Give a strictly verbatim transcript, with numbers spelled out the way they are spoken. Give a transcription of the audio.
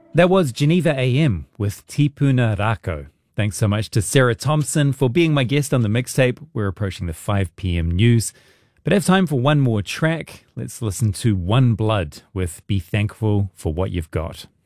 That was Geneva A M with Tipuna Rako. Thanks so much to Sarah Thompson for being my guest on the mixtape. We're approaching the five p.m. news, but I have time for one more track. Let's listen to One Blood with Be Thankful for What You've Got.